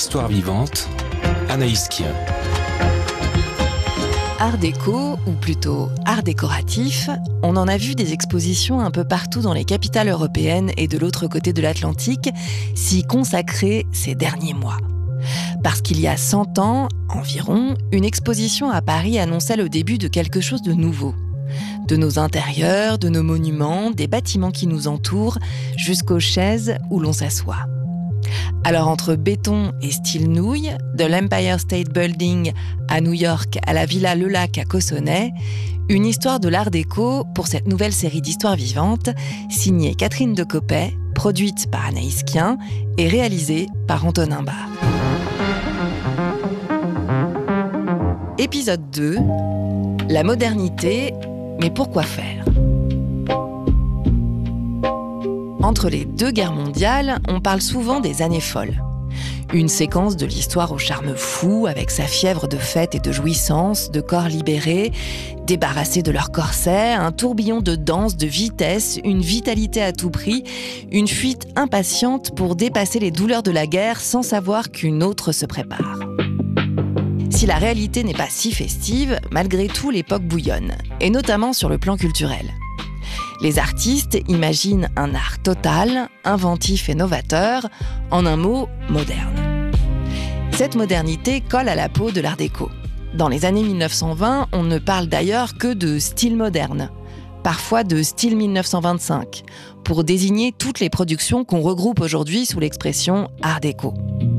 Histoire vivante, Anaïs Kien. Art déco, ou plutôt art décoratif, on en a vu des expositions un peu partout dans les capitales européennes et de l'autre côté de l'Atlantique s'y consacrer ces derniers mois. Parce qu'il y a 100 ans, environ, une exposition à Paris annonçait le début de quelque chose de nouveau. De nos intérieurs, de nos monuments, des bâtiments qui nous entourent, jusqu'aux chaises où l'on s'assoit. Alors entre béton et style nouille, de l'Empire State Building à New York à la Villa Le Lac à Cossonay, une histoire de l'art déco pour cette nouvelle série d'histoires vivantes, signée Catherine Decopet, produite par Anaïs Kien et réalisée par Antonin Barre. Épisode 2, la modernité, mais pourquoi faire ? Entre les deux guerres mondiales, on parle souvent des années folles. Une séquence de l'histoire au charme fou, avec sa fièvre de fête et de jouissance, de corps libérés, débarrassés de leur corset, un tourbillon de danse, de vitesse, une vitalité à tout prix, une fuite impatiente pour dépasser les douleurs de la guerre sans savoir qu'une autre se prépare. Si la réalité n'est pas si festive, malgré tout l'époque bouillonne, et notamment sur le plan culturel. Les artistes imaginent un art total, inventif et novateur, en un mot, moderne. Cette modernité colle à la peau de l'art déco. Dans les années 1920, on ne parle d'ailleurs que de style moderne, parfois de style 1925, pour désigner toutes les productions qu'on regroupe aujourd'hui sous l'expression art déco.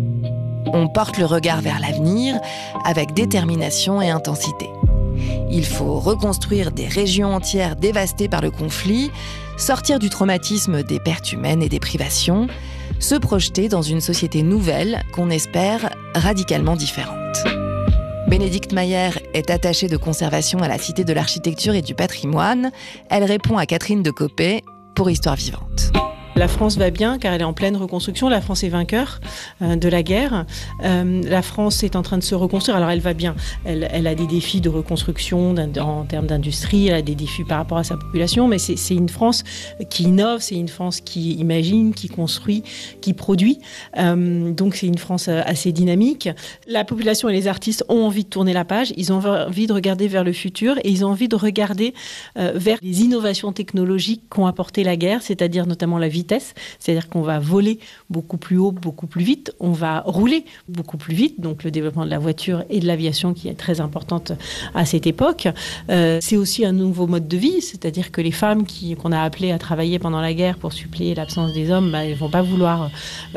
On porte le regard vers l'avenir avec détermination et intensité. Il faut reconstruire des régions entières dévastées par le conflit, sortir du traumatisme des pertes humaines et des privations, se projeter dans une société nouvelle qu'on espère radicalement différente. Bénédicte Mayer est attachée de conservation à la Cité de l'Architecture et du Patrimoine. Elle répond à Catherine Decopet pour Histoire vivante. La France va bien car elle est en pleine reconstruction. La France est vainqueur de la guerre. La France est en train de se reconstruire. Alors elle va bien. Elle a des défis de reconstruction en termes d'industrie. Elle a des défis par rapport à sa population. Mais c'est une France qui innove. C'est une France qui imagine, qui construit, qui produit. Donc c'est une France assez dynamique. La population et les artistes ont envie de tourner la page. Ils ont envie de regarder vers le futur et ils ont envie de regarder vers les innovations technologiques qu'ont apporté la guerre, c'est-à-dire notamment la vitesse. C'est-à-dire qu'on va voler beaucoup plus haut, beaucoup plus vite. On va rouler beaucoup plus vite. Donc le développement de la voiture et de l'aviation qui est très importante à cette époque. C'est aussi un nouveau mode de vie. C'est-à-dire que les femmes qu'on a appelées à travailler pendant la guerre pour suppléer l'absence des hommes, elles ne vont pas vouloir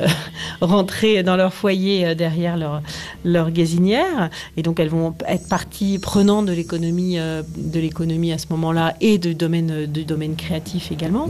rentrer dans leur foyer derrière leur gazinière. Et donc elles vont être partie prenante de l'économie à ce moment-là et du domaine créatif également.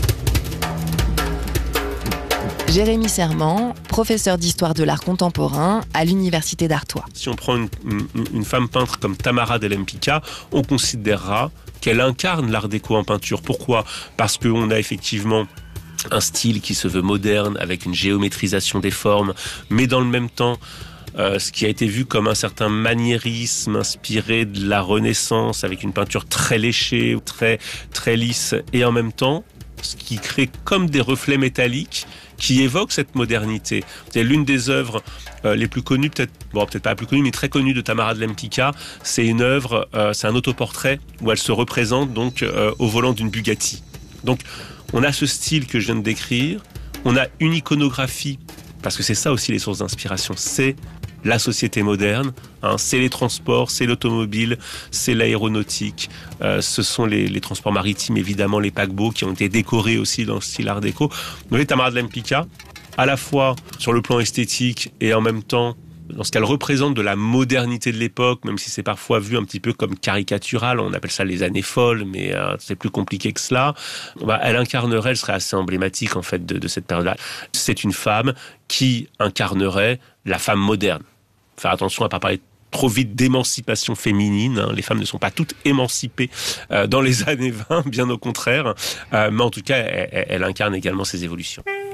Jérémy Serment, professeur d'histoire de l'art contemporain à l'Université d'Artois. Si on prend une femme peintre comme Tamara del Empicka, on considérera qu'elle incarne l'art déco en peinture. Pourquoi ? Parce qu'on a effectivement un style qui se veut moderne, avec une géométrisation des formes, mais dans le même temps, ce qui a été vu comme un certain maniérisme inspiré de la Renaissance, avec une peinture très léchée, très lisse, et en même temps, ce qui crée comme des reflets métalliques qui évoquent cette modernité. C'est l'une des œuvres les plus connues, peut-être pas la plus connue, mais très connue de Tamara del Empicka. C'est une œuvre, c'est un autoportrait où elle se représente donc au volant d'une Bugatti. Donc, on a ce style que je viens de décrire, on a une iconographie, parce que c'est ça aussi les sources d'inspiration, c'est la société moderne, c'est les transports, c'est l'automobile, c'est l'aéronautique, ce sont les transports maritimes, évidemment les paquebots qui ont été décorés aussi dans le style art déco. Donc Tamara del Empicka, à la fois sur le plan esthétique et en même temps dans ce qu'elle représente de la modernité de l'époque, même si c'est parfois vu un petit peu comme caricatural, on appelle ça les années folles, mais c'est plus compliqué que cela. Elle incarnerait, elle serait assez emblématique en fait de cette période-là. C'est une femme qui incarnerait la femme moderne. Faire attention à ne pas parler trop vite d'émancipation féminine. Les femmes ne sont pas toutes émancipées dans les années 20, bien au contraire. Mais en tout cas, elle incarne également ces évolutions.